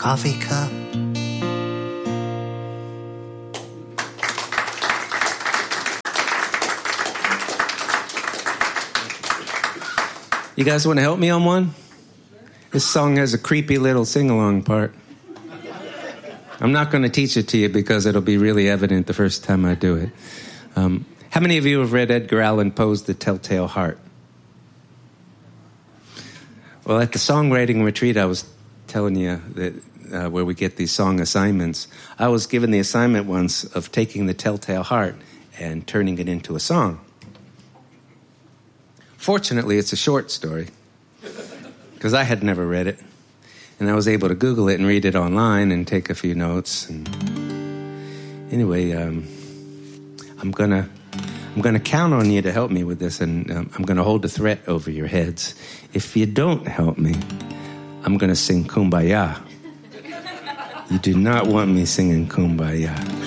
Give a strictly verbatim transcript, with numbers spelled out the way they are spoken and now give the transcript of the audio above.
coffee cup. You guys want to help me on one? This song has a creepy little sing-along part. I'm not going to teach it to you because it'll be really evident the first time I do it. Um, how many of you have read Edgar Allan Poe's The Telltale Heart? Well, at the songwriting retreat I was telling you that uh, where we get these song assignments, I was given the assignment once of taking The Telltale Heart and turning it into a song. Fortunately, it's a short story because I had never read it. And I was able to Google it and read it online and take a few notes. And anyway, um, I'm gonna I'm gonna count on you to help me with this, and um, I'm gonna hold a threat over your heads. If you don't help me, I'm gonna sing Kumbaya. You do not want me singing Kumbaya.